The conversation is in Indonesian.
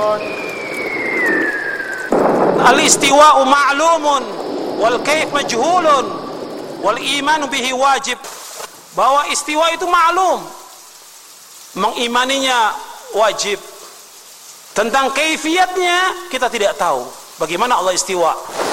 Al-istiwa'u ma'lumun wal kaif majhulun wal iman bihi wajib. Bahwa istiwa itu maklum, mengimaninya wajib. Tentang kaifiatnya kita tidak tahu bagaimana Allah istiwa.